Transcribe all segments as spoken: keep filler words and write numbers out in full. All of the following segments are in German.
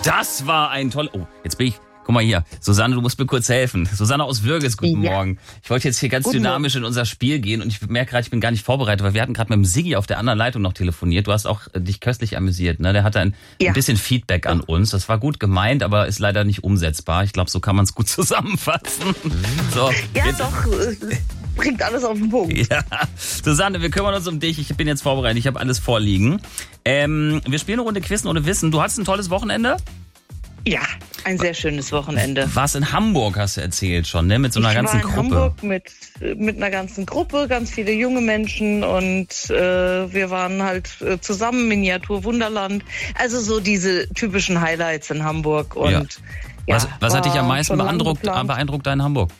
Das war ein toller... Oh, jetzt bin ich... Guck mal hier, Susanne, du musst mir kurz helfen. Susanne aus Würges, guten ja. Morgen. Ich wollte jetzt hier ganz guten dynamisch Morgen. in unser Spiel gehen und ich merke gerade, ich bin gar nicht vorbereitet, weil wir hatten gerade mit dem Siggi auf der anderen Leitung noch telefoniert. Du hast auch dich köstlich amüsiert, ne? Der hatte ein, ja. ein bisschen Feedback an uns. Das war gut gemeint, aber ist leider nicht umsetzbar. Ich glaube, so kann man es gut zusammenfassen. So, ja, jetzt. doch. Bringt alles auf den Punkt. Ja. Susanne, wir kümmern uns um dich. Ich bin jetzt vorbereitet. Ich habe alles vorliegen. Ähm, wir spielen eine Runde Quizzen ohne Wissen. Du hattest ein tolles Wochenende? Ja, ein sehr schönes Wochenende. Warst in Hamburg, hast du erzählt schon, ne? Mit so einer ich ganzen war in Gruppe. Hamburg mit, mit einer ganzen Gruppe, ganz viele junge Menschen und äh, wir waren halt äh, zusammen, Miniatur Wunderland. Also so diese typischen Highlights in Hamburg. Und ja. Ja, was was hat dich am meisten beeindruckt, beeindruckt da in Hamburg?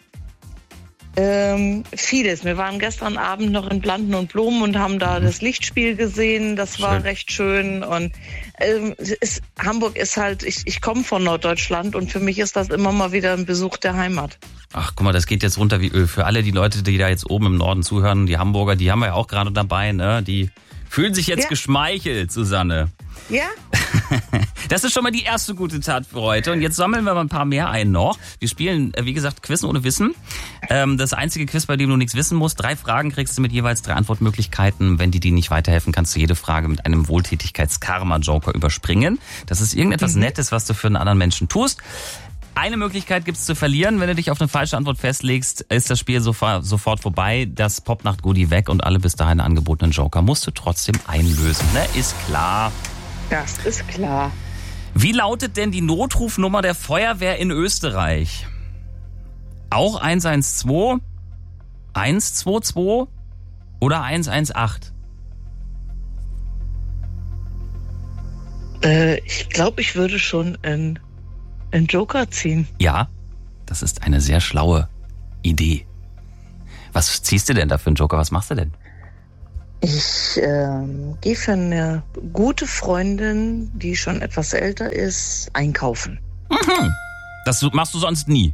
Ähm, vieles. Wir waren gestern Abend noch in Planten und Blumen und haben da das Lichtspiel gesehen. Das war schön. recht schön. Und ähm, ist, Hamburg ist halt, ich, ich komme von Norddeutschland und für mich ist das immer mal wieder ein Besuch der Heimat. Ach, guck mal, das geht jetzt runter wie Öl. Für alle die Leute, die da jetzt oben im Norden zuhören, die Hamburger, die haben wir ja auch gerade dabei, ne? Die fühlen sich jetzt ja. geschmeichelt, Susanne. Ja? Das ist schon mal die erste gute Tat für heute. Und jetzt sammeln wir mal ein paar mehr ein noch. Wir spielen, wie gesagt, Quiz ohne Wissen. Das einzige Quiz, bei dem du nichts wissen musst. Drei Fragen kriegst du mit jeweils drei Antwortmöglichkeiten. Wenn die dir nicht weiterhelfen, kannst du jede Frage mit einem Wohltätigkeits-Karma-Joker überspringen. Das ist irgendetwas mhm. Nettes, was du für einen anderen Menschen tust. Eine Möglichkeit gibt's zu verlieren. Wenn du dich auf eine falsche Antwort festlegst, ist das Spiel sofort vorbei. Das Popnacht-Goodie weg und alle bis dahin angebotenen Joker musst du trotzdem einlösen. Ne? Ist klar. Das ist klar. Wie lautet denn die Notrufnummer der Feuerwehr in Österreich? Auch eins eins zwei, eins zwei zwei oder eins eins acht? Äh, ich glaube, ich würde schon einen, einen Joker ziehen. Ja, das ist eine sehr schlaue Idee. Was ziehst du denn da für einen Joker? Was machst du denn? Ich äh, gehe für eine gute Freundin, die schon etwas älter ist, einkaufen. Mhm. Das machst du sonst nie?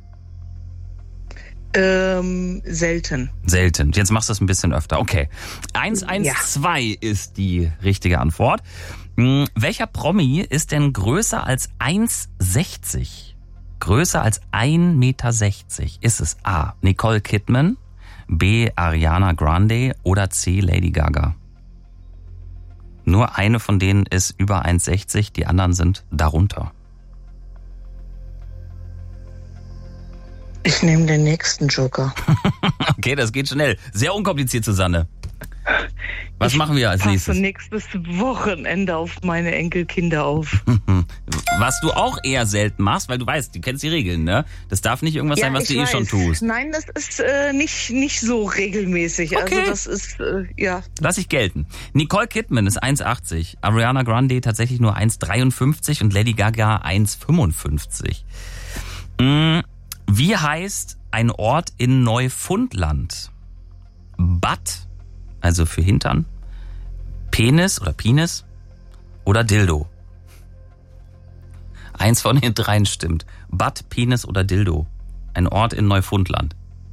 Ähm, selten. Selten. Jetzt machst du es ein bisschen öfter. Okay. eins eins zwei ja. ist die richtige Antwort. Hm, welcher Promi ist denn größer als eins sechzig? Größer als ein Meter sechzig. Ist es A. Nicole Kidman, B. Ariana Grande oder C. Lady Gaga? Nur eine von denen ist über eins sechzig, die anderen sind darunter. Ich nehme den nächsten Joker. Okay, das geht schnell. Sehr unkompliziert, Susanne. Was ich machen wir als nächstes? Ich passe nächstes Wochenende auf meine Enkelkinder auf. Was du auch eher selten machst, weil du weißt, du kennst die Regeln, ne? Das darf nicht irgendwas ja, sein, was du weiß. eh schon tust. Nein, das ist äh, nicht, nicht so regelmäßig. Okay. Also das ist, äh, ja. Lass ich gelten. Nicole Kidman ist eins achtzig, Ariana Grande tatsächlich nur eins dreiundfünfzig und Lady Gaga eins fünfundfünfzig. Hm, wie heißt ein Ort in Neufundland? Bad, also für Hintern, Penis oder Penis oder Dildo? Eins von den dreien stimmt. Bad, Penis oder Dildo? Ein Ort in Neufundland.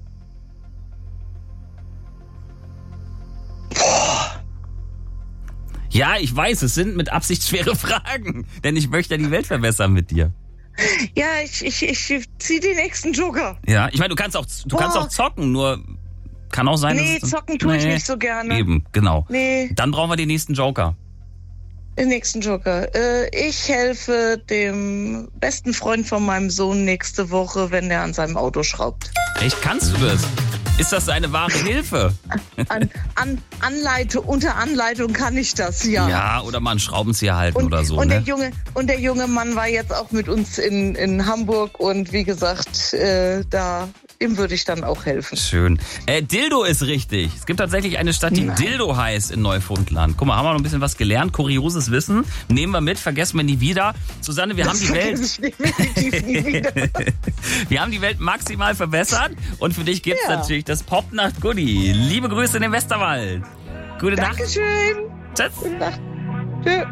Boah. Ja, ich weiß, es sind mit Absicht schwere Fragen, denn ich möchte ja die Welt verbessern mit dir. Ja, ich, ich, ich zieh den nächsten Joker. Ja, ich meine, du kannst auch, du kannst auch zocken, nur kann auch sein, nee, dass... Nee, zocken tue nee, ich nicht so gerne. Eben, genau. Nee. Dann brauchen wir den nächsten Joker. Den nächsten Joker. Äh, ich helfe dem besten Freund von meinem Sohn nächste Woche, wenn er an seinem Auto schraubt. Echt, kannst du das? Ist das eine wahre Hilfe? An, an, Anleite, unter Anleitung kann ich das, ja. Ja, oder mal einen Schraubenzieher halten und, oder so. Und, ne? der Junge, und der junge Mann war jetzt auch mit uns in, in Hamburg und wie gesagt, äh, da... Dem würde ich dann auch helfen. Schön. Äh, Dildo ist richtig. Es gibt tatsächlich eine Stadt, die Nein. Dildo heißt in Neufundland. Guck mal, haben wir noch ein bisschen was gelernt. Kurioses Wissen. Nehmen wir mit, vergessen wir nie wieder. Susanne, wir das haben die Welt... Ich nie wieder. Wir haben die Welt maximal verbessert. Und für dich gibt's ja. natürlich das Popnacht-Goodie. Liebe Grüße in den Westerwald. Gute Nacht. Dankeschön. Tschüss. Gute Nacht. Tschüss.